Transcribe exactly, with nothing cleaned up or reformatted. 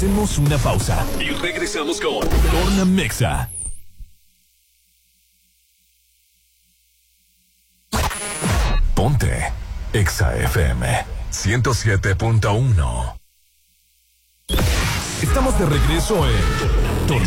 Hacemos una pausa y regresamos con Torna Mexa. Ponte Exa F M ciento siete punto uno. Estamos de regreso en